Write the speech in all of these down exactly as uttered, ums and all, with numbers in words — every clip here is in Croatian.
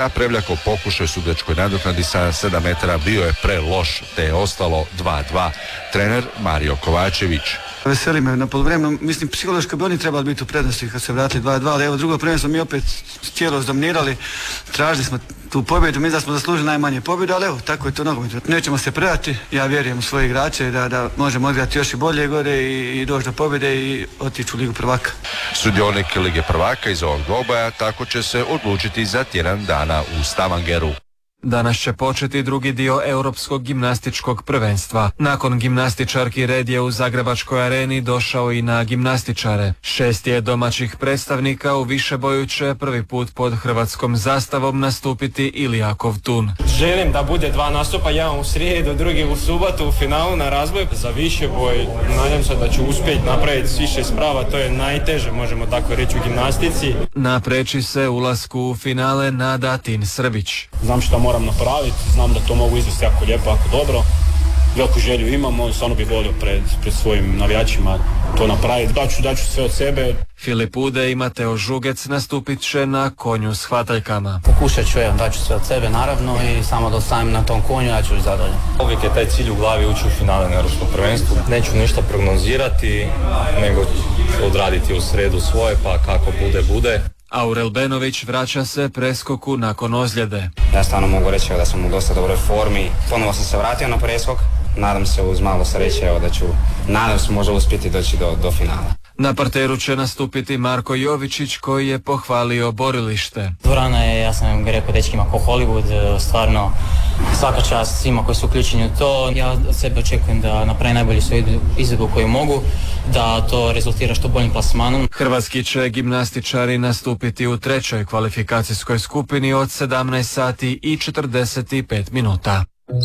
a Prevljakov pokušaj u sudačkoj nadoknadi sa sedam metara bio je preloš, te je ostalo dva dva. Trener Mario Kovačević. Veseli me na poluvremenu, mislim psihološki bi oni trebali biti u prednosti kad se vratili dva dva, ali evo drugo prvenstvo mi opet cijelo zdominirali, tražili smo tu pobjedu, mi da smo zaslužili najmanje pobjedu, ali evo, tako je to nogomet. Nećemo se predati, ja vjerujem u svoje igrače da, da možemo odigrati još i bolje gore i, i doći do pobjede i otići u Ligu prvaka. Sudionik Lige prvaka iz ovog dvoboja tako će se odlučiti za tjedan dana u Stavangeru. Danas će početi drugi dio Europskog gimnastičkog prvenstva. Nakon gimnastičarki red je u Zagrebačkoj areni došao i na gimnastičare. Šest je domaćih predstavnika u višeboju će prvi put pod hrvatskom zastavom nastupiti Ilija Kovtun. Želim da bude dva nastupa, jedan u srijedu, drugi u subotu u finalu na razboj. Za višeboj nadam se da ću uspjeti napraviti više sprava, to je najteže, možemo tako reći, u gimnastici. Napreći se ulasku u finale nada Tin Srbić. Znam što moram napraviti, znam da to mogu izvesti jako lijepo, jako dobro. Veliku želju imamo, stvarno bih volio pred, pred svojim navijačima to napraviti. Daću, daću sve od sebe. Filip Ude i Mateo Žugec nastupit će na konju s hvataljkama. Pokušat ću, evo, daću sve od sebe naravno i samo da ostanem na tom konju, ja ću biti zadovoljan. Uvijek je taj cilj u glavi ući u finale na Europskom prvenstvu. Neću ništa prognozirati, nego odraditi u sredu svoje, pa kako bude, bude. Aurel Benović vraća se preskoku nakon ozljede. Ja stvarno mogu reći da sam u dosta dobroj formi. Ponovo sam se vratio na preskok. Nadam se uz malo sreće evo, da ću, nadam se može uspjeti doći do, do finala. Na parteru će nastupiti Marko Jovičić koji je pohvalio borilište. Dvorana je, ja sam rekao dečkima, ko Hollywood, stvarno svaka čast svima koji su uključeni u to. Ja od sebe očekujem da napravim najbolju svoju izvedbu koju mogu, da to rezultira što boljim plasmanom. Hrvatski će gimnastičari nastupiti u trećoj kvalifikacijskoj skupini od sedamnaest sati i četrdeset pet minuta.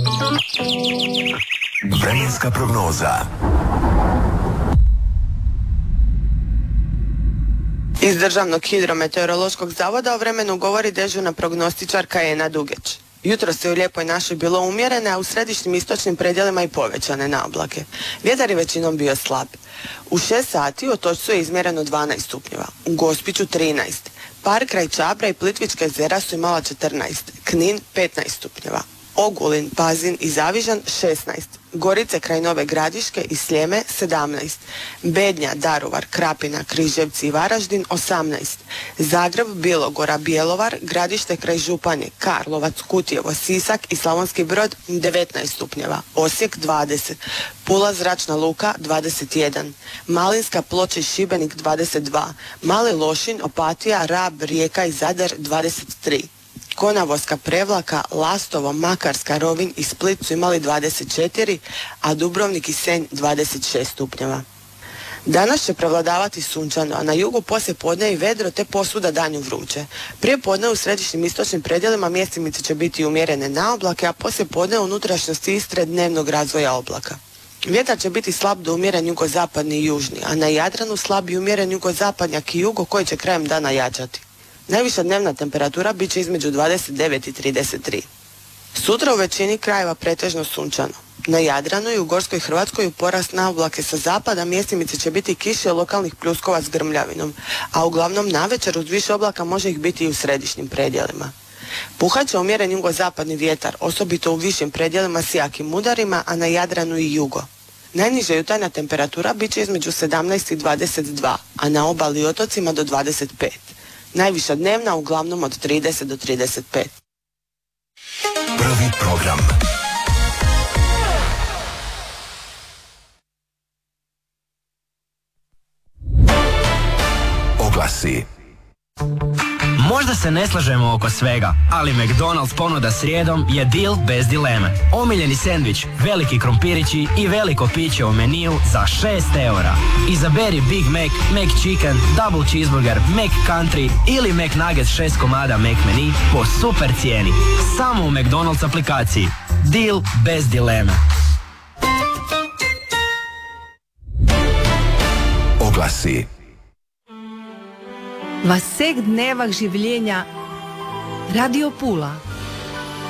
Vremenska prognoza. Iz Državnog hidrometeorološkog zavoda o vremenu govori dežurna prognostičarka Ena Dugeć. Jutro se u Lijepoj našoj bilo umjerene, a u središnjim istočnim predjelima i povećane na oblake. Vjetar je većinom bio slab. U šest sati u Otočcu je izmjereno dvanaest stupnjeva, u Gospiću trinaest, Par kraj Čabra i Plitvička jezera su imala četrnaest, Knin petnaest stupnjeva, Ogulin, Pazin i Zavižan šesnaest, Gorice kraj Nove Gradiške i Sljeme sedamnaest, Bednja, Daruvar, Krapina, Križevci i Varaždin osamnaest, Zagreb, Bilogora, Bjelovar, Gradište kraj Županje, Karlovac, Kutjevo, Sisak i Slavonski Brod devetnaest stupnjeva, Osijek dvadeset, Pula Zračna luka dvadeset jedan, Malinska, Ploče i Šibenik dvadeset dva, Mali Lošinj, Opatija, Rab, Rijeka i Zadar dvadeset tri. Konavolska, Prevlaka, Lastovo, Makarska, Rovinj i Split su imali dvadeset četiri, a Dubrovnik i Senj dvadeset šest stupnjeva. Danas će prevladavati sunčano, a na jugu poslije podne i vedro te posvuda danju vruće. Prije podne u središnjim istočnim predjelima mjestimice će biti umjerene na oblake, a poslije podne u unutrašnjosti Istre dnevnog razvoja oblaka. Vjetar će biti slab do umjeren jugozapadni i južni, a na Jadranu slab i umjeren jugozapadnjak i jugo koji će krajem dana jačati. Najviša dnevna temperatura bit će između dvadeset devet i trideset tri. Sutra u većini krajeva pretežno sunčano. Na Jadranu i u Gorskoj Hrvatskoj u porast na oblake sa zapada mjestimice će biti kiše lokalnih pljuskova s grmljavinom, a uglavnom navečer uz više oblaka može ih biti i u središnjim predjelima. Puhat će umjeren jugozapadni vjetar, osobito u višim predjelima s jakim udarima, a na Jadranu i jugo. Najniža jutarnja temperatura bit će između sedamnaest i dvadeset dva, a na obali i otocima do dvadeset pet. Najviša dnevna uglavnom od trideset do trideset pet. Prvi program. Oglasi. Možda se ne slažemo oko svega, ali McDonald's ponuda srijedom je deal bez dileme. Omiljeni sendvič, veliki krompirići i veliko piće u meniju za šest eura. Izaberi Big Mac, McChicken, Double Cheeseburger, McCountry ili McNuggets šest komada McMenu po super cijeni. Samo u McDonald's aplikaciji. Deal bez dileme. Oglasi. V vseh dnevah življenja Radio Pula.